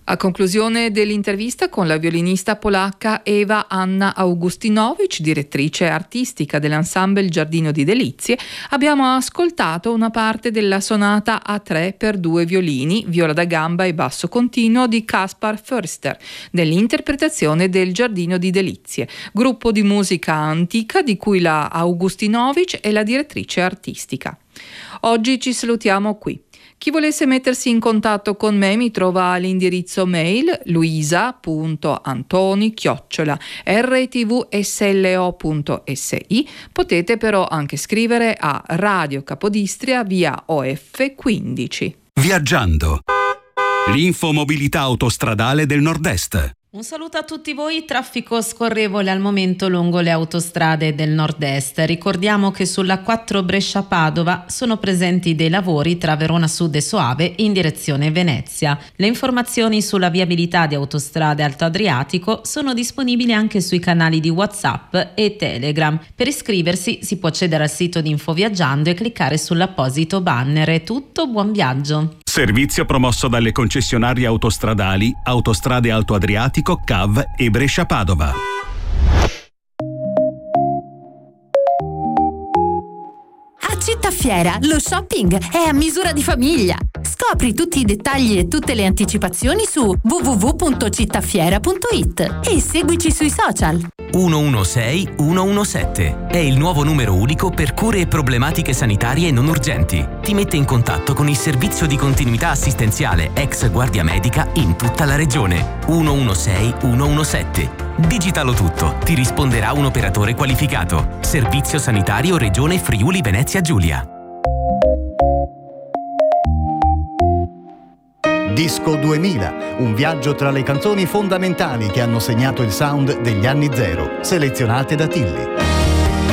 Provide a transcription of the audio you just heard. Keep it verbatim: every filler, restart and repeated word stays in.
A conclusione dell'intervista con la violinista polacca Eva Anna Augustinowicz, direttrice artistica dell'ensemble Giardino di Delizie, abbiamo ascoltato una parte della sonata A tre per due violini, viola da gamba e basso continuo di Kaspar Förster, nell'interpretazione del Giardino di Delizie, gruppo di musica antica di cui la Augustinowicz è la direttrice artistica. Oggi ci salutiamo qui. Chi volesse mettersi in contatto con me mi trova all'indirizzo mail luisa punto antoni chiocciola erre ti vu esse elle o punto esse i. Potete però anche scrivere a Radio Capodistria via O F quindici. Viaggiando. L'infomobilità autostradale del Nord-Est. Un saluto a tutti voi, traffico scorrevole al momento lungo le autostrade del nord-est. Ricordiamo che sulla quattro Brescia-Padova sono presenti dei lavori tra Verona Sud e Soave in direzione Venezia. Le informazioni sulla viabilità di autostrade Alto Adriatico sono disponibili anche sui canali di WhatsApp e Telegram. Per iscriversi si può accedere al sito di Infoviaggiando e cliccare sull'apposito banner. È tutto, buon viaggio! Servizio promosso dalle concessionarie autostradali Autostrade Alto Adriatico, C A V e Brescia-Padova. A Cittafiera lo shopping è a misura di famiglia. Scopri tutti i dettagli e tutte le anticipazioni su w w w punto cittafiera punto i t e seguici sui social. uno uno sei uno uno sette è il nuovo numero unico per cure e problematiche sanitarie non urgenti. Ti mette in contatto con il servizio di continuità assistenziale ex Guardia Medica in tutta la regione. uno uno sei uno uno sette. Digitalo tutto, ti risponderà un operatore qualificato. Servizio Sanitario Regione Friuli Venezia Giulia. Disco duemila, un viaggio tra le canzoni fondamentali che hanno segnato il sound degli anni zero, selezionate da Tilly.